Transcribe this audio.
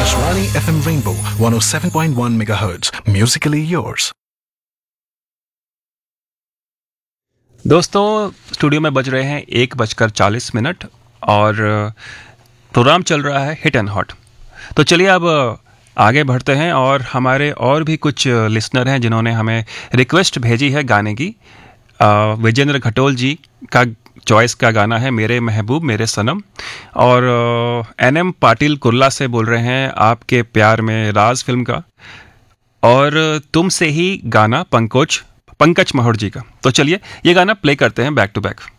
Akashvani FM Rainbow 107.1 MHz. Musically yours. दोस्तों, studio में बज रहे हैं 1:40 और प्रोग्राम चल रहा है हिट एंड हॉट। तो चलिए अब आगे बढ़ते हैं और हमारे और भी कुछ लिसनर हैं जिन्होंने हमें रिक्वेस्ट भेजी है गाने की। विजेंद्र घटोल जी का चॉइस का गाना है मेरे महबूब मेरे सनम, और NM पाटिल कुर्ला से बोल रहे हैं आपके प्यार में राज फिल्म का, और तुमसे ही गाना पंकज महर जी का। तो चलिए ये गाना प्ले करते हैं बैक टू बैक।